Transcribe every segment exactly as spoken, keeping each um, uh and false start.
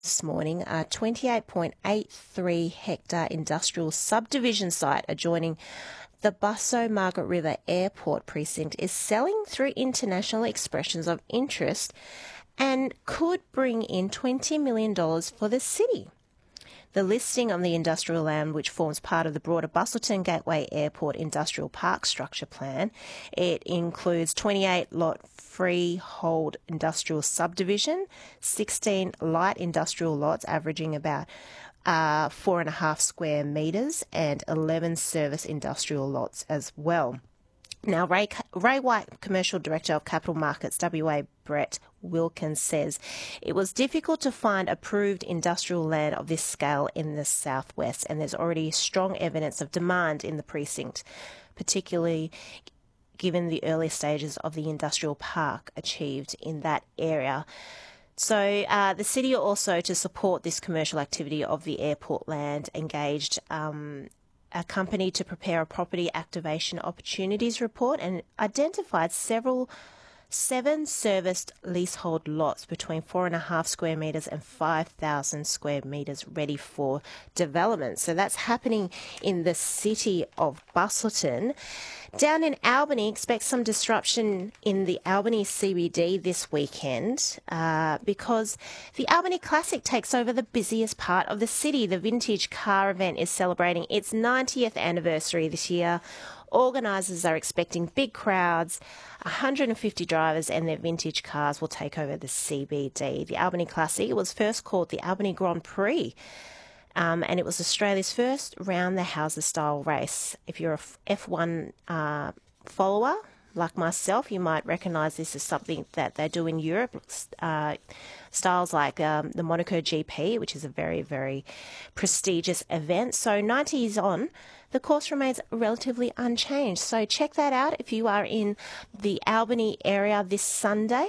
This morning, a twenty-eight point eight three hectare industrial subdivision site adjoining the Busso Margaret River Airport precinct is selling through international expressions of interest and could bring in twenty million dollars for the city. The listing on the industrial land, which forms part of the broader Busselton Gateway Airport Industrial Park Structure Plan, it includes twenty-eight lot freehold industrial subdivision, sixteen light industrial lots averaging about uh, four and a half square metres, and eleven service industrial lots as well. Now, Ray, Ray White, Commercial Director of Capital Markets W A, Brett Wilkins, says it was difficult to find approved industrial land of this scale in the southwest, and there's already strong evidence of demand in the precinct, particularly given the early stages of the industrial park achieved in that area. So uh, the city also, to support this commercial activity of the airport land, engaged um, a company to prepare a property activation opportunities report and identified several seven serviced leasehold lots between four and a half square metres and five thousand square metres ready for development. So that's happening in the city of Busselton. Down in Albany, expect some disruption in the Albany C B D this weekend uh, because the Albany Classic takes over the busiest part of the city. The vintage car event is celebrating its ninetieth anniversary this year. Organisers are expecting big crowds, one hundred fifty drivers and their vintage cars will take over the C B D. The Albany Classic was first called the Albany Grand Prix, um, and it was Australia's first round-the-houses style race. If you're a F one uh, follower, like myself, you might recognise this as something that they do in Europe, uh, styles like um, the Monaco G P, which is a very, very prestigious event. So ninety years on, the course remains relatively unchanged. So check that out if you are in the Albany area this Sunday.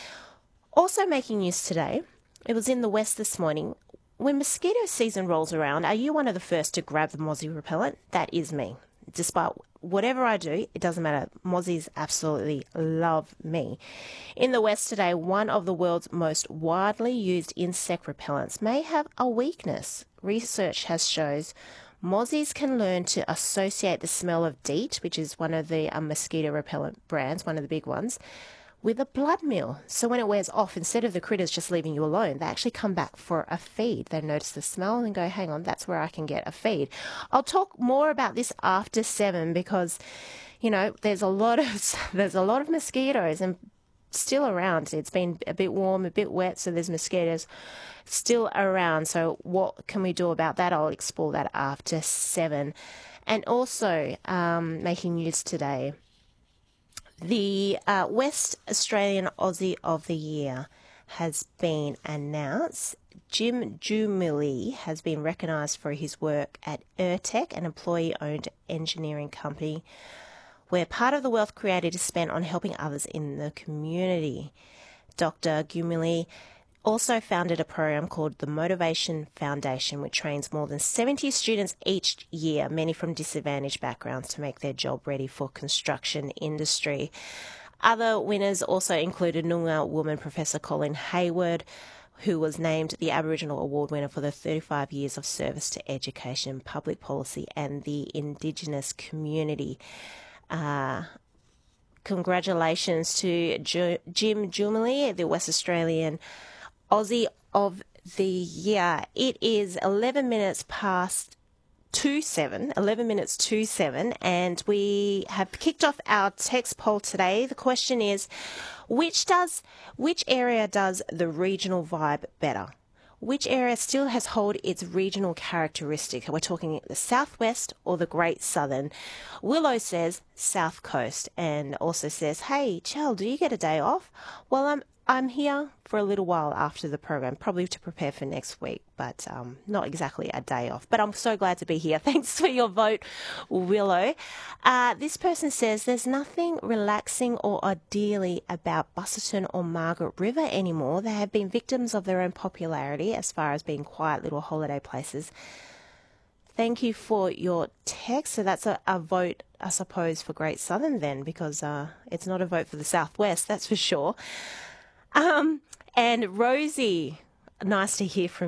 Also making news today, it was in the West this morning. When mosquito season rolls around, are you one of the first to grab the Mozzie repellent? That is me. Despite whatever I do, it doesn't matter. Mozzies absolutely love me. In the West today, one of the world's most widely used insect repellents may have a weakness. Research has shows Mozzies can learn to associate the smell of DEET, which is one of the um, mosquito repellent brands, one of the big ones, with a blood meal. So when it wears off, instead of the critters just leaving you alone, they actually come back for a feed. They notice the smell and go, hang on, that's where I can get a feed. I'll talk more about this after seven because, you know, there's a lot of there's a lot of mosquitoes and still around. It's been a bit warm, a bit wet, so there's mosquitoes still around. So what can we do about that? I'll explore that after seven. And also um, making news today, the uh, West Australian Aussie of the Year has been announced. Jim Jumili has been recognised for his work at Urtech, an employee-owned engineering company where part of the wealth created is spent on helping others in the community. Doctor Jumili also founded a program called the Motivation Foundation, which trains more than seventy students each year, many from disadvantaged backgrounds, to make their job ready for construction industry. Other winners also included Noongar woman Professor Colin Hayward, who was named the Aboriginal Award winner for the thirty-five years of service to education, public policy and the Indigenous community. Uh, congratulations to jo- Jim Jumili, the West Australian Aussie of the Year. It is eleven minutes past two seven, eleven minutes to seven, and we have kicked off our text poll today. The question is, which does which area does the regional vibe better? Which area still has hold its regional characteristic? We're talking the Southwest or the Great Southern. Willow says South Coast and also says, hey, Chell, do you get a day off? Well, I'm I'm here for a little while after the program, probably to prepare for next week, but um, not exactly a day off. But I'm so glad to be here. Thanks for your vote, Willow. Uh, this person says there's nothing relaxing or ideally about Busselton or Margaret River anymore. They have been victims of their own popularity as far as being quiet little holiday places. Thank you for your text. So that's a, a vote, I suppose, for Great Southern then, because uh, it's not a vote for the Southwest, that's for sure. Um, and Rosie, nice to hear from